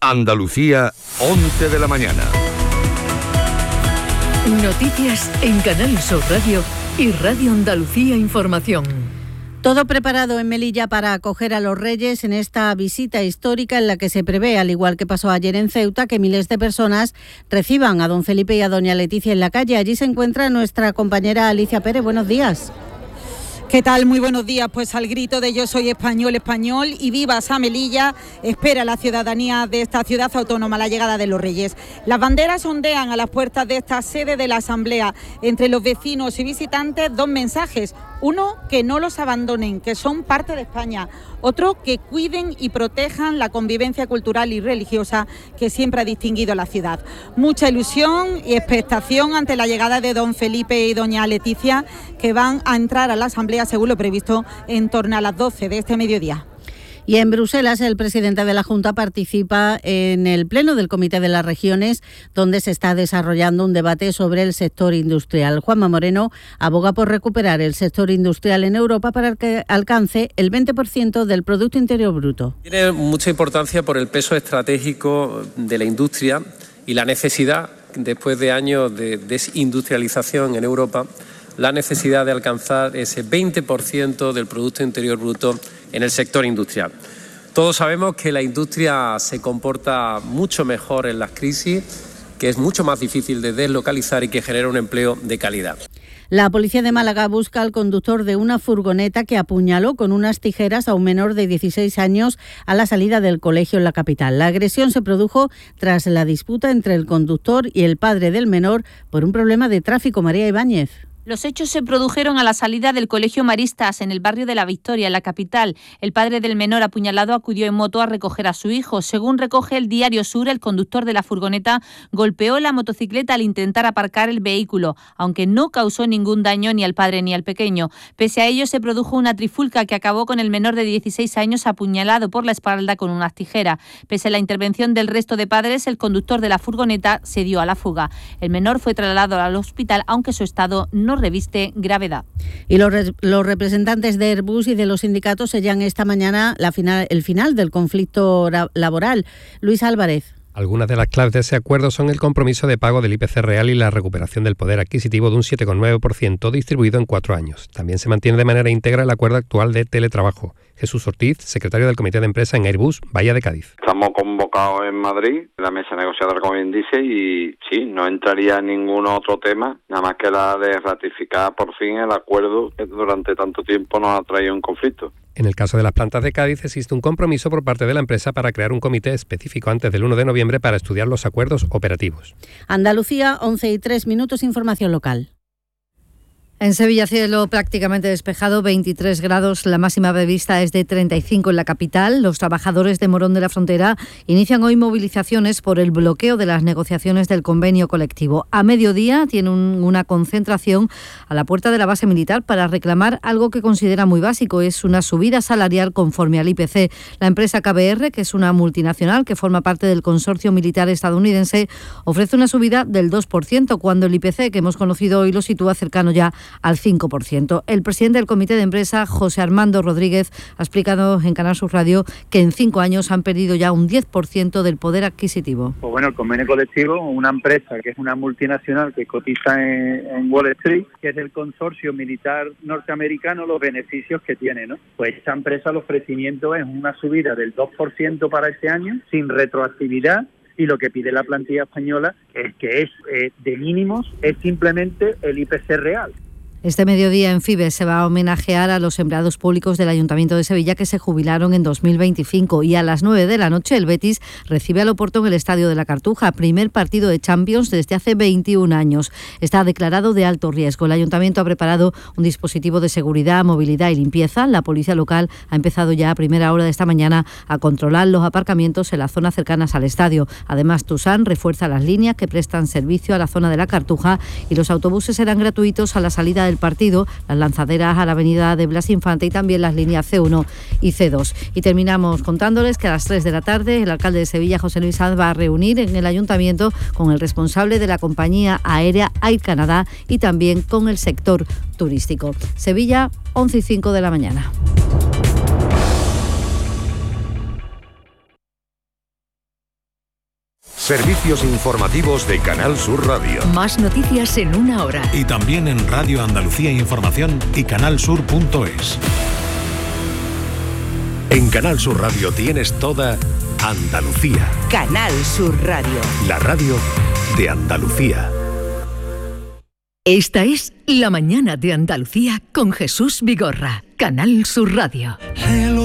Andalucía, 11 de la mañana. Noticias en Canal Sur Radio y Radio Andalucía Información. Todo preparado en Melilla para acoger a los Reyes en esta visita histórica en la que se prevé, al igual que pasó ayer en Ceuta, que miles de personas reciban a don Felipe y a doña Leticia en la calle. Allí se encuentra nuestra compañera Alicia Pérez. Buenos días. ¿Qué tal? Muy buenos días. Pues al grito de yo soy español, español y vivas a Melilla, espera la ciudadanía de esta ciudad autónoma la llegada de los Reyes. Las banderas ondean a las puertas de esta sede de la Asamblea. Entre los vecinos y visitantes, dos mensajes. Uno, que no los abandonen, que son parte de España. Otro, que cuiden y protejan la convivencia cultural y religiosa que siempre ha distinguido a la ciudad. Mucha ilusión y expectación ante la llegada de don Felipe y doña Leticia, que van a entrar a la Asamblea, según lo previsto, en torno a las 12 de este mediodía. Y en Bruselas, el presidente de la Junta participa en el Pleno del Comité de las Regiones, donde se está desarrollando un debate sobre el sector industrial. Juanma Moreno aboga por recuperar el sector industrial en Europa para que alcance el 20% del Producto Interior Bruto. Tiene mucha importancia por el peso estratégico de la industria y la necesidad, después de años de desindustrialización en Europa, la necesidad de alcanzar ese 20% del Producto Interior Bruto en el sector industrial. Todos sabemos que la industria se comporta mucho mejor en las crisis, que es mucho más difícil de deslocalizar y que genera un empleo de calidad. La policía de Málaga busca al conductor de una furgoneta que apuñaló con unas tijeras a un menor de 16 años a la salida del colegio en la capital. La agresión se produjo tras la disputa entre el conductor y el padre del menor por un problema de tráfico. María Ibáñez. Los hechos se produjeron a la salida del Colegio Maristas, en el barrio de La Victoria, en la capital. El padre del menor apuñalado acudió en moto a recoger a su hijo. Según recoge el Diario Sur, el conductor de la furgoneta golpeó la motocicleta al intentar aparcar el vehículo, aunque no causó ningún daño ni al padre ni al pequeño. Pese a ello, se produjo una trifulca que acabó con el menor de 16 años apuñalado por la espalda con unas tijeras. Pese a la intervención del resto de padres, el conductor de la furgoneta se dio a la fuga. El menor fue trasladado al hospital, aunque su estado no reviste gravedad. Y los representantes de Airbus y de los sindicatos sellan esta mañana el final del conflicto laboral. Luis Álvarez. Algunas de las claves de ese acuerdo son el compromiso de pago del IPC real y la recuperación del poder adquisitivo de un 7,9% distribuido en 4 años. También se mantiene de manera íntegra el acuerdo actual de teletrabajo. Jesús Ortiz, secretario del Comité de Empresa en Airbus, Bahía de Cádiz. Estamos convocados en Madrid, en la mesa negociadora, como bien dice, y sí, no entraría ningún otro tema, nada más que la de ratificar por fin el acuerdo que durante tanto tiempo nos ha traído un conflicto. En el caso de las plantas de Cádiz existe un compromiso por parte de la empresa para crear un comité específico antes del 1 de noviembre para estudiar los acuerdos operativos. Andalucía, 11:03, información local. En Sevilla, cielo prácticamente despejado, 23 grados, la máxima prevista es de 35 en la capital. Los trabajadores de Morón de la Frontera inician hoy movilizaciones por el bloqueo de las negociaciones del convenio colectivo. A mediodía tienen una concentración a la puerta de la base militar para reclamar algo que considera muy básico, es una subida salarial conforme al IPC. La empresa KBR, que es una multinacional que forma parte del consorcio militar estadounidense, ofrece una subida del 2%, cuando el IPC que hemos conocido hoy lo sitúa cercano ya al 5%. El presidente del comité de empresa, José Armando Rodríguez, ha explicado en Canal Sur Radio que en 5 años han perdido ya un 10% del poder adquisitivo. Pues bueno, el convenio colectivo, una empresa que es una multinacional que cotiza en Wall Street, que es del consorcio militar norteamericano, los beneficios que tiene, ¿no? Pues esta empresa, el ofrecimiento es una subida del 2% para este año, sin retroactividad, y lo que pide la plantilla española es que es de mínimos, es simplemente el IPC real. Este mediodía en Fibes se va a homenajear a los empleados públicos del Ayuntamiento de Sevilla que se jubilaron en 2025, y a las 9 de la noche el Betis recibe al Oporto en el Estadio de la Cartuja, primer partido de Champions desde hace 21 años. Está declarado de alto riesgo. El Ayuntamiento ha preparado un dispositivo de seguridad, movilidad y limpieza. La policía local ha empezado ya a primera hora de esta mañana a controlar los aparcamientos en las zonas cercanas al estadio. Además, Tusán refuerza las líneas que prestan servicio a la zona de la Cartuja, y los autobuses serán gratuitos a la salida del partido, las lanzaderas a la avenida de Blas Infante y también las líneas C1 y C2. Y terminamos contándoles que a las 3 de la tarde el alcalde de Sevilla, José Luis Sanz, va a reunir en el ayuntamiento con el responsable de la compañía aérea Air Canada y también con el sector turístico. Sevilla, 11:05 de la mañana. Servicios informativos de Canal Sur Radio. Más noticias en una hora. Y también en Radio Andalucía Información y canalsur.es. En Canal Sur Radio tienes toda Andalucía. Canal Sur Radio. La radio de Andalucía. Esta es La Mañana de Andalucía con Jesús Vigorra. Canal Sur Radio.